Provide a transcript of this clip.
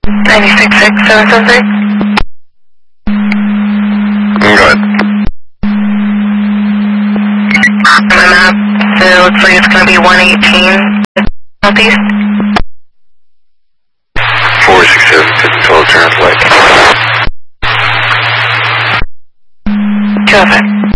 966-773. Go ahead. On my map, so it looks like it's going to be 118 southeast. 467, 12 turn flight. 205.